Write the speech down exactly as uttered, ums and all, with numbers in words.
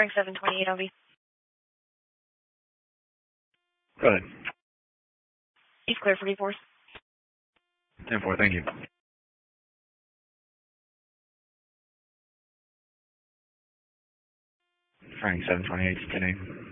Frank seven twenty-eight L V. Go ahead. He's clear for D fours. ten four, thank you. Frank seven twenty-eight, ten eight.